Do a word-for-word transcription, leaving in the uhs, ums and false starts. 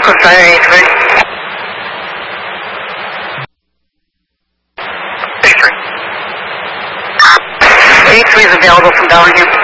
Fire eight three. eight three is available from Bellingham.